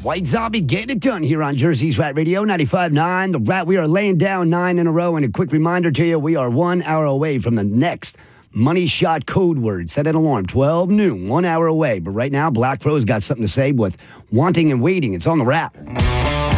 White Zombie getting it done here on Jersey's Rat Radio 95.9. The Rat, we are laying down 9 in a row. And a quick reminder to you, we are 1 hour away from the next Money Shot code word. Set an alarm, 12 noon, 1 hour away. But right now, Black Crow's got something to say with Wanting and Waiting. It's on the Rat.